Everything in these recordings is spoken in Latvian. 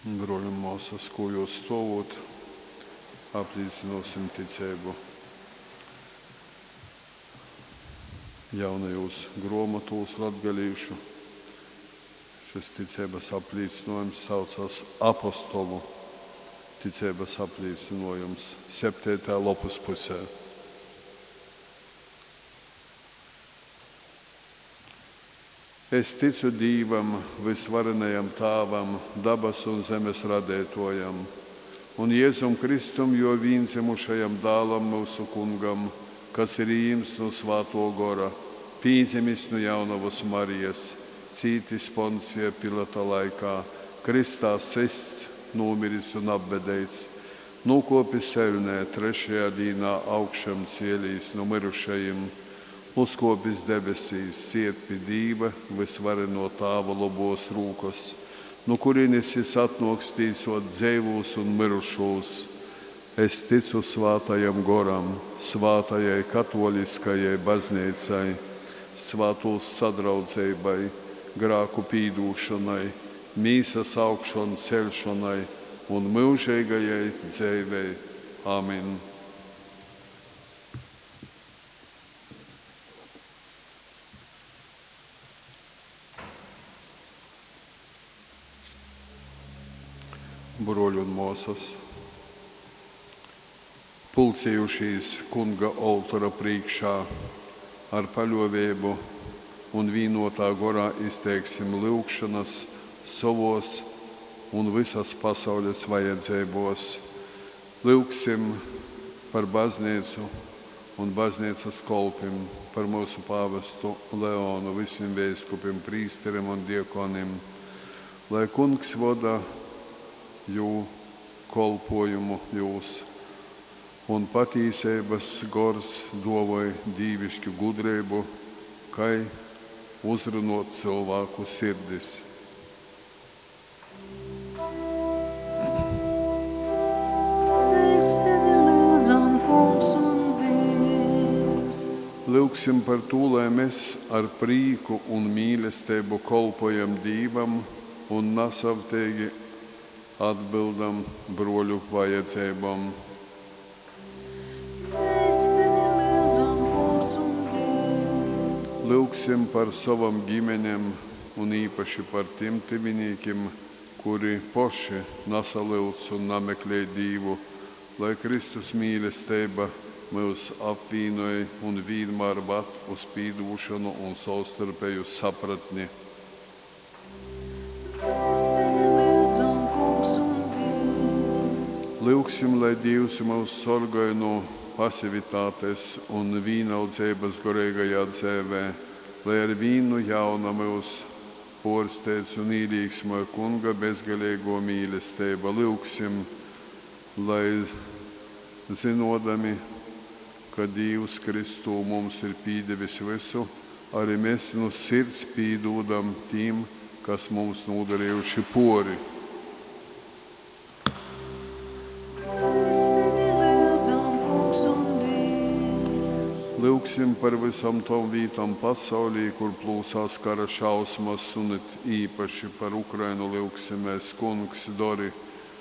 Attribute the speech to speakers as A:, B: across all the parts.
A: Broļi un māsas, ko jūs stāvot, apliecinosim ticību jaunajos grāmatos latgalīšu. Šis ticības apliecinājums saucas apostolu ticības apliecinājums 7. lapas pusē. Es ticu Dīvam, visvarenajam Tāvam, dabas un zemes radētojam, un Jēzum Kristum, jo vienzimušajam dālam mūsu kungam, kas ir īms no Svāto Gora, pīdzimis no jaunavas Marijas, cītis Poncija Pilata laikā, Kristā sists, nomiris un apbedēts, nokopis sevnē, 3. dienā augšam cielīs no mirušajiem, uzkopis debesīs, ciet pie Dīva, visvareno Tāva labos rūkos, no kurienes es atnokstīsot dzīvos un mirušos. Es ticu svātajam goram, svātajai katoliskajai baznīcai, svātos sadraudzībai, grāku pīdūšanai, mīsas augšanu celšanai un mūžīgajai dzīvei. Amen. Broļi un māsas, pulcējušies kunga oltara priekšā ar paļāvību un vienotā gorā izteiksim lūgšanas savos un visas pasaules vajadzībos. Lūgsim par baznīcu un baznīcas kolpim, par mūsu pāvestu Leonu, visiem veiskupiem, prīsteriem un diekonim, lai kungs vada jū kolpojumu jūs un patīsības gors dovoj dīvišķu gudrību, kai uzrunot cilvēku sirdis. Lūgsim par to, lai mēs ar prīku un mīlestību kolpojam Dīvam un nasavtīgi atbildam broļu vajadzībām. Lūgsim par savam ģimeņiem un īpaši par tiem tuviniekiem, kuri poši nasalūdz un nameklē Dīvu, lai Kristus mīlestība mūs apvienoja un vienmēr ved uz pīdūšanu un savstarpēju sapratni. Lūgsim, lai Dievs mūs sorgoja no pasivitātes un vienaldzības garīgajā dzīvē, lai ar vīnu jauna mūs porsteidz un īrīgsmoja kunga bezgalīgo mīlestību. Lūgsim, lai zinodami, ka Dievs Kristū mums ir pīdevis visu, arī mēs no sirds pīdūdam tiem, kas mums nodarījuši pori. Lūgsim par visam tom vītam pasaulī, kur plūsās kara šausmas, un īpaši par Ukrainu lūgsimies, kungs dori,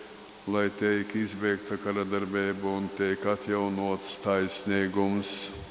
A: lai tiek izbeigta kara darbība un tiek atjaunots taisnīgums.